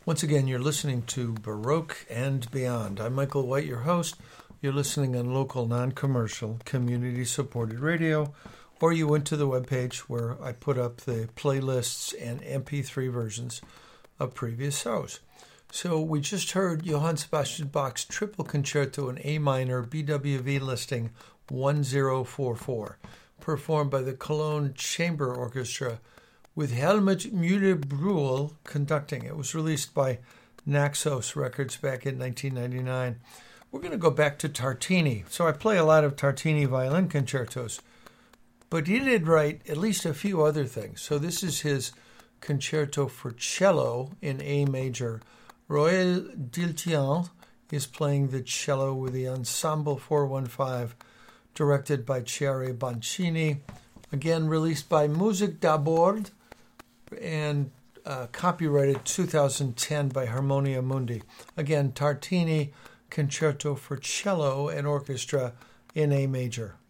Once again, you're listening to Baroque and Beyond. I'm Michael White, your host. You're listening on local, non-commercial, community-supported radio, or you went to the webpage where I put up the playlists and MP3 versions of previous shows. So we just heard Johann Sebastian Bach's Triple Concerto in A minor, BWV listing 1044, performed by the Cologne Chamber Orchestra, with Helmut Müller-Brühl conducting. It was released by Naxos Records back in 1999. We're going to go back to Tartini. So I play a lot of Tartini violin concertos, but he did write at least a few other things. So this is his concerto for cello in A major. Royal Dilthien is playing the cello with the Ensemble 415, directed by Thierry Boncini. Again, released by Music d'Abord and copyrighted 2010 by Harmonia Mundi. Again, Tartini, Concerto for Cello and Orchestra in A major.